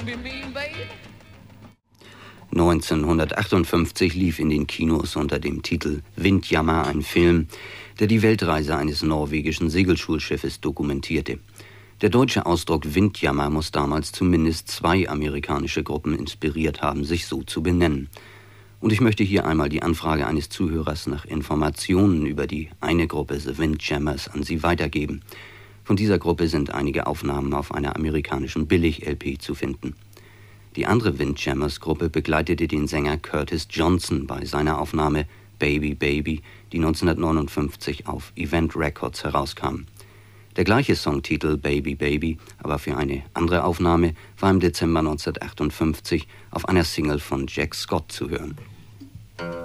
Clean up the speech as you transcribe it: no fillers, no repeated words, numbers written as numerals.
1958 lief in den Kinos unter dem Titel Windjammer ein Film, der die Weltreise eines norwegischen Segelschulschiffes dokumentierte. Der deutsche Ausdruck Windjammer muss damals zumindest 2 amerikanische Gruppen inspiriert haben, sich so zu benennen. Und ich möchte hier einmal die Anfrage eines Zuhörers nach Informationen über die eine Gruppe The Windjammers an Sie weitergeben. Von dieser Gruppe sind einige Aufnahmen auf einer amerikanischen Billig-LP zu finden. Die andere Windjammers-Gruppe begleitete den Sänger Curtis Johnson bei seiner Aufnahme Baby Baby, die 1959 auf Event Records herauskam. Der gleiche Songtitel Baby Baby, aber für eine andere Aufnahme, war im Dezember 1958 auf einer Single von Jack Scott zu hören.